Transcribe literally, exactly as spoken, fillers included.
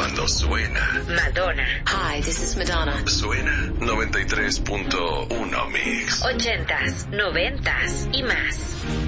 cuando suena. Madonna. Hi, this is Madonna. Suena noventa y tres punto uno Mix. Ochentas, noventas y más.